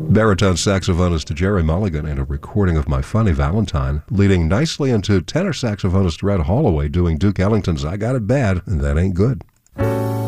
Baritone saxophonist Jerry Mulligan in a recording of My Funny Valentine, leading nicely into tenor saxophonist Red Holloway doing Duke Ellington's I Got It Bad, and That Ain't Good.